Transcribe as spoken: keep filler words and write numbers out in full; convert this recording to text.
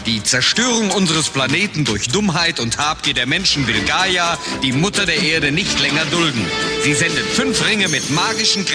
Die Zerstörung unseres Planeten durch Dummheit und Habgier der Menschen will Gaia, die Mutter der Erde, nicht länger dulden. Sie sendet fünf Ringe mit magischen Kräften